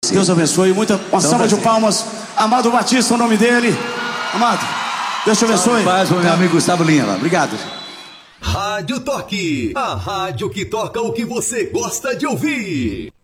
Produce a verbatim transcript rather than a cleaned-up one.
você. Deus abençoe. Muita, uma Então, salva de prazer. palmas. Amado Batista, o nome dele. Amado, Deus te abençoe. Paz pro meu amigo Gustavo Linha lá. Obrigado. Rádio Toque, a rádio que toca o que você gosta de ouvir.